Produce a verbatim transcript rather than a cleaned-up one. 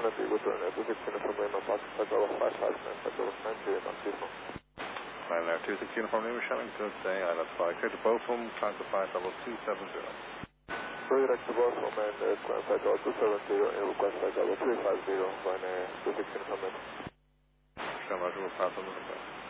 seventy, return at two sixteen from Lima, Pacific Golf five five nine, Golf nine zero, not zero. nine nine two sixteen from Lima, Shellington, say identify, clear to Botham, transfer flight level two seven zero. Clear direct to Botham and uh, climb flight level two seven zero, and request flight level three five zero, flying uh, two sixteen from Lima. Sure, Roger, we'll pass on the request.